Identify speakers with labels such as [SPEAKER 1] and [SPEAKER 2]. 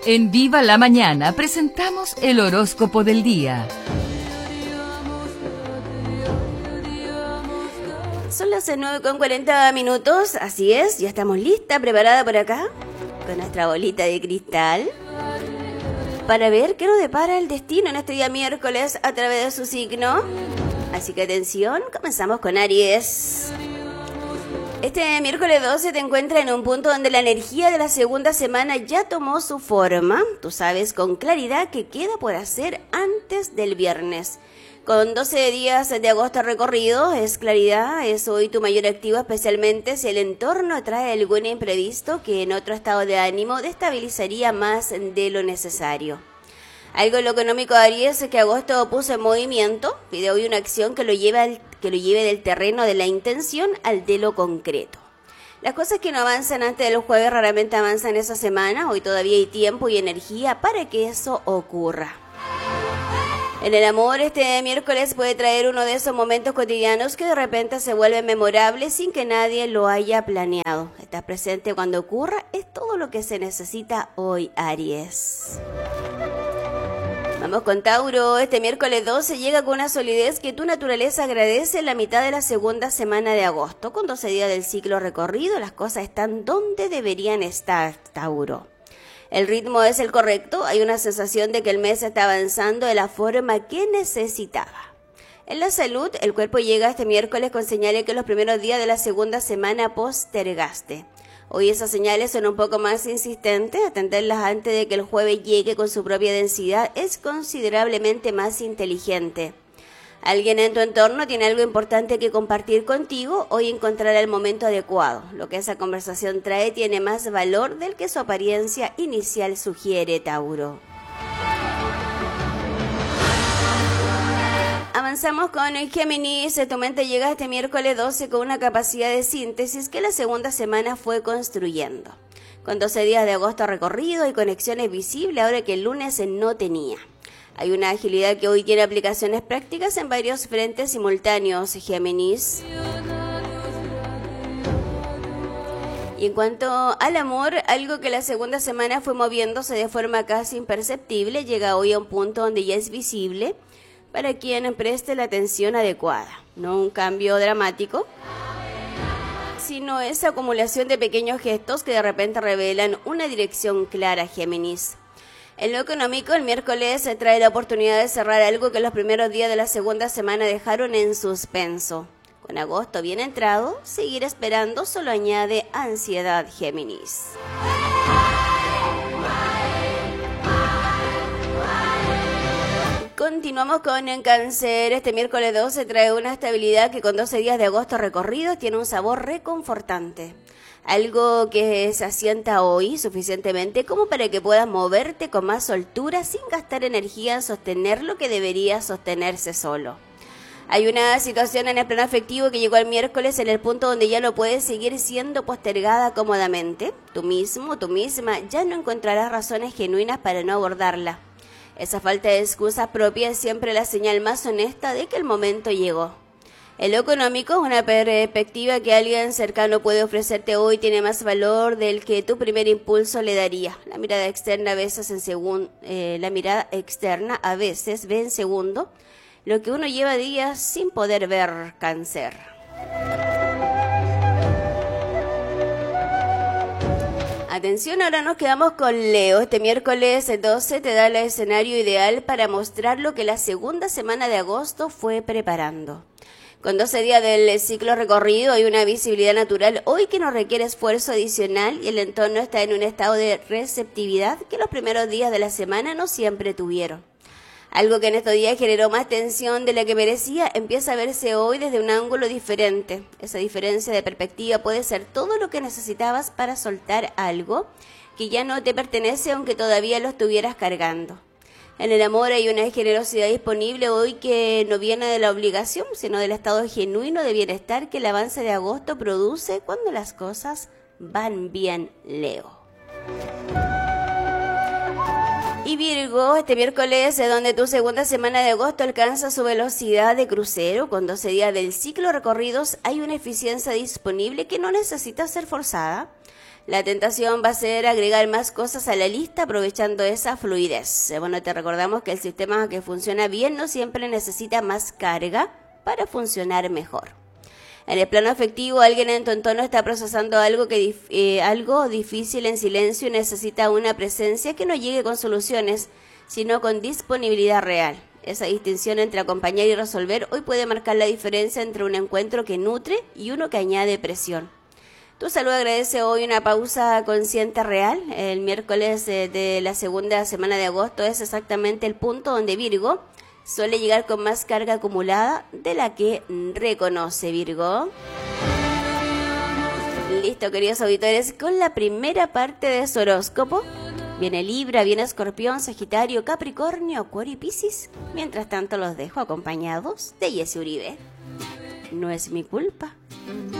[SPEAKER 1] En Viva la Mañana presentamos el horóscopo del día.
[SPEAKER 2] Son las 9:40, así es, ya estamos listas, preparada por acá, con nuestra bolita de cristal, para ver qué nos depara el destino en este día miércoles a través de su signo. Así que atención, comenzamos con Aries. Este miércoles 12 te encuentras en un punto donde la energía de la segunda semana ya tomó su forma. Tú sabes con claridad qué queda por hacer antes del viernes. Con 12 días de agosto recorrido, es claridad, es hoy tu mayor activo, especialmente si el entorno trae algún imprevisto que en otro estado de ánimo destabilizaría más de lo necesario. Algo en lo económico, Aries, es que agosto puso en movimiento, pide hoy una acción que lo lleve del terreno de la intención al de lo concreto. Las cosas que no avanzan antes de los jueves raramente avanzan esa semana, hoy todavía hay tiempo y energía para que eso ocurra. En el amor, este miércoles puede traer uno de esos momentos cotidianos que de repente se vuelven memorables sin que nadie lo haya planeado. Estar presente cuando ocurra es todo lo que se necesita hoy, Aries. Vamos con Tauro. Este miércoles 12 llega con una solidez que tu naturaleza agradece en la mitad de la segunda semana de agosto. Con 12 días del ciclo recorrido, las cosas están donde deberían estar, Tauro. El ritmo es el correcto, hay una sensación de que el mes está avanzando de la forma que necesitaba. En la salud, el cuerpo llega este miércoles con señales que los primeros días de la segunda semana postergaste. Hoy esas señales son un poco más insistentes, atenderlas antes de que el jueves llegue con su propia densidad es considerablemente más inteligente. Alguien en tu entorno tiene algo importante que compartir contigo, hoy encontrará el momento adecuado. Lo que esa conversación trae tiene más valor del que su apariencia inicial sugiere, Tauro. Avanzamos con el Géminis. Tu mente llega este miércoles 12 con una capacidad de síntesis que la segunda semana fue construyendo. Con 12 días de agosto recorrido y conexiones visibles ahora que el lunes no tenía. Hay una agilidad que hoy tiene aplicaciones prácticas en varios frentes simultáneos, Géminis. Y en cuanto al amor, algo que la segunda semana fue moviéndose de forma casi imperceptible, llega hoy a un punto donde ya es visible para quien preste la atención adecuada. No un cambio dramático, sino esa acumulación de pequeños gestos que de repente revelan una dirección clara, Géminis. En lo económico, el miércoles se trae la oportunidad de cerrar algo que los primeros días de la segunda semana dejaron en suspenso. Con agosto bien entrado, seguir esperando solo añade ansiedad, Géminis. Continuamos con el Cáncer. Este miércoles 12 trae una estabilidad que con 12 días de agosto recorridos tiene un sabor reconfortante. Algo que se asienta hoy suficientemente como para que puedas moverte con más soltura sin gastar energía en sostener lo que debería sostenerse solo. Hay una situación en el plano afectivo que llegó el miércoles en el punto donde ya no puede seguir siendo postergada cómodamente. Tú mismo, tú misma, ya no encontrarás razones genuinas para no abordarla. Esa falta de excusas propias es siempre la señal más honesta de que el momento llegó. En lo económico, una perspectiva que alguien cercano puede ofrecerte hoy tiene más valor del que tu primer impulso le daría. La mirada externa a veces ve en segundo lo que uno lleva días sin poder ver, Cáncer. Atención, ahora nos quedamos con Leo. Este miércoles 12 te da el escenario ideal para mostrar lo que la segunda semana de agosto fue preparando. Con 12 días del ciclo recorrido hay una visibilidad natural hoy que no requiere esfuerzo adicional y el entorno está en un estado de receptividad que los primeros días de la semana no siempre tuvieron. Algo que en estos días generó más tensión de la que merecía empieza a verse hoy desde un ángulo diferente. Esa diferencia de perspectiva puede ser todo lo que necesitabas para soltar algo que ya no te pertenece aunque todavía lo estuvieras cargando. En el amor hay una generosidad disponible hoy que no viene de la obligación, sino del estado genuino de bienestar que el avance de agosto produce cuando las cosas van bien, Leo. Y Virgo, este miércoles es donde tu segunda semana de agosto alcanza su velocidad de crucero. Con 12 días del ciclo recorridos hay una eficiencia disponible que no necesita ser forzada. La tentación va a ser agregar más cosas a la lista aprovechando esa fluidez. Bueno, te recordamos que el sistema que funciona bien no siempre necesita más carga para funcionar mejor. En el plano afectivo, alguien en tu entorno está procesando algo difícil en silencio y necesita una presencia que no llegue con soluciones, sino con disponibilidad real. Esa distinción entre acompañar y resolver hoy puede marcar la diferencia entre un encuentro que nutre y uno que añade presión. Tu salud agradece hoy una pausa consciente real. El miércoles de la segunda semana de agosto es exactamente el punto donde Virgo suele llegar con más carga acumulada de la que reconoce, Virgo. Listo, queridos auditores, con la primera parte de su horóscopo. Viene Libra, viene Escorpión, Sagitario, Capricornio, Acuario y Piscis. Mientras tanto los dejo acompañados de Jessy Uribe. No es mi culpa.